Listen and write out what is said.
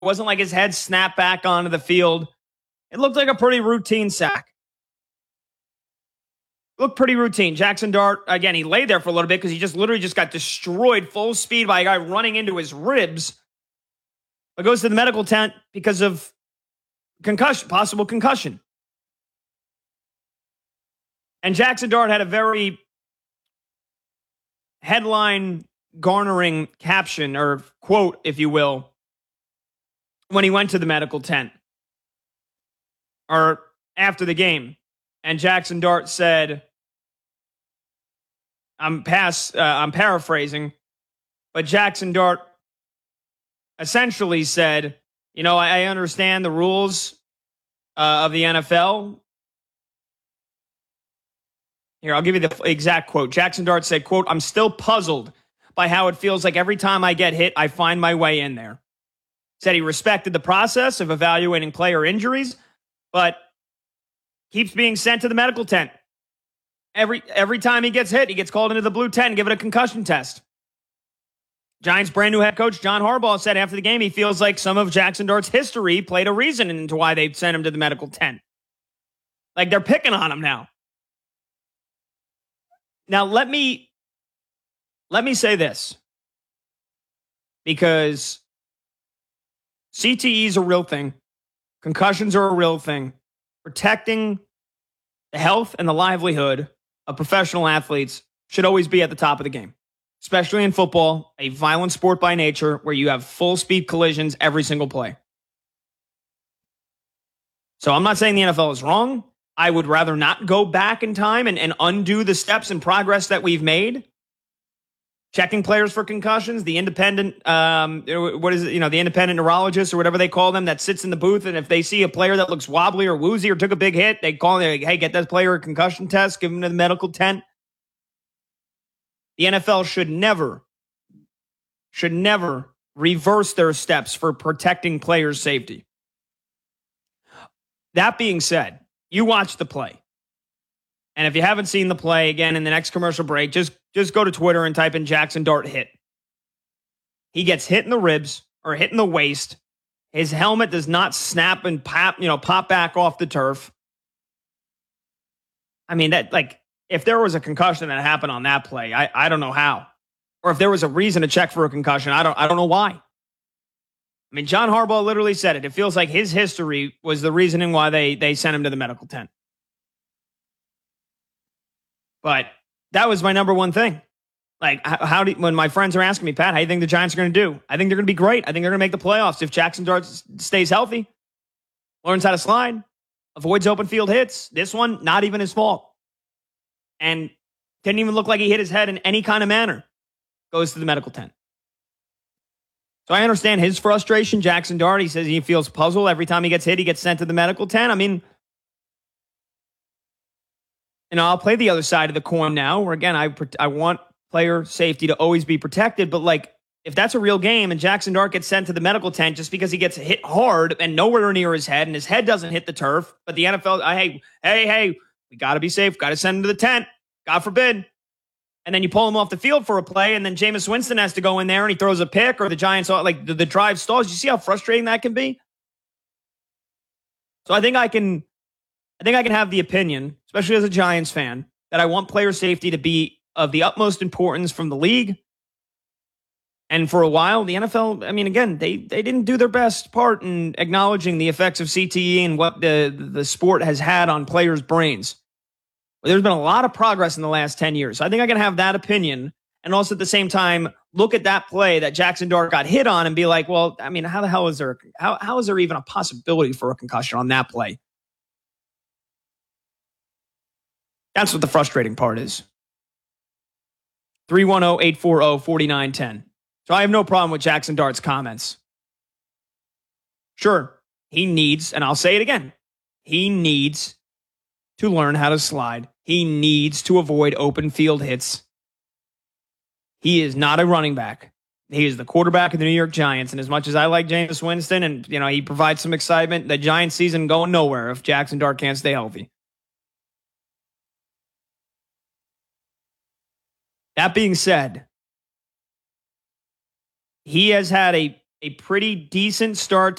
It wasn't like his head snapped back onto the field. It looked like a pretty routine sack. Looked pretty routine. Jackson Dart, again, he lay there for a little bit because he just literally just got destroyed full speed by a guy running into his ribs. But goes to the medical tent because of concussion, possible concussion. And Jackson Dart had a very headline garnering caption or quote, if you will, when he went to the medical tent or after the game. And Jackson Dart said, I'm paraphrasing, but Jackson Dart essentially said, you know, I understand the rules of the NFL. Here, I'll give you the exact quote. Jackson Dart said, quote, I'm still puzzled by how it feels like every time I get hit, I find my way in there. Said he respected the process of evaluating player injuries, but keeps being sent to the medical tent. Every time he gets hit, he gets called into the blue tent and given a concussion test. Giants' brand new head coach, John Harbaugh, said after the game he feels like some of Jackson Dart's history played a reason into why they sent him to the medical tent. Like they're picking on him now. Now, let me say this, because CTE is a real thing. Concussions are a real thing. Protecting the health and the livelihood of professional athletes should always be at the top of the game, especially in football, a violent sport by nature where you have full speed collisions every single play. So I'm not saying the NFL is wrong. I would rather not go back in time and undo the steps and progress that we've made. Checking players for concussions, the independent, the independent neurologist or whatever they call them that sits in the booth, and if they see a player that looks wobbly or woozy or took a big hit, they call him, hey, get that player a concussion test, give him to the medical tent. The NFL should never reverse their steps for protecting players' safety. That being said, you watch the play. And if you haven't seen the play, again, in the next commercial break, just go to Twitter and type in Jackson Dart hit. He gets hit in the ribs or hit in the waist. His helmet does not snap and pop back off the turf. I mean, that, like, if there was a concussion that happened on that play, I don't know how. Or if there was a reason to check for a concussion, I don't know why. I mean, John Harbaugh literally said it. It feels like his history was the reasoning why they sent him to the medical tent. But that was my number one thing. Like, when my friends are asking me, Pat, how do you think the Giants are going to do? I think they're going to be great. I think they're going to make the playoffs if Jackson Dart stays healthy, learns how to slide, avoids open field hits. This one, not even his fault. And didn't even look like he hit his head in any kind of manner. Goes to the medical tent. So I understand his frustration. Jackson Dart, he says he feels puzzled. Every time he gets hit, he gets sent to the medical tent. I mean, I'll play the other side of the coin now, where, again, I want player safety to always be protected. But, like, if that's a real game and Jackson Dart gets sent to the medical tent just because he gets hit hard and nowhere near his head and his head doesn't hit the turf, but the NFL, hey, we got to be safe. Got to send him to the tent. God forbid. And then you pull him off the field for a play, and then Jameis Winston has to go in there and he throws a pick, or the Giants, like, the drive stalls. You see how frustrating that can be? So I think I can have the opinion, especially as a Giants fan, that I want player safety to be of the utmost importance from the league. And for a while, the NFL, I mean, again, they didn't do their best part in acknowledging the effects of CTE and what the sport has had on players' brains. There's been a lot of progress in the last 10 years. So I think I can have that opinion, and also at the same time look at that play that Jackson Dart got hit on and be like, well, I mean, how the hell is there how is there even a possibility for a concussion on that play? That's what the frustrating part is. 310-840-4910. So I have no problem with Jackson Dart's comments. Sure, he needs, and I'll say it again, he needs to learn how to slide. He needs to avoid open field hits. He is not a running back. He is the quarterback of the New York Giants. And as much as I like Jameis Winston and, he provides some excitement, the Giants season going nowhere if Jackson Dart can't stay healthy. That being said, he has had a a pretty decent start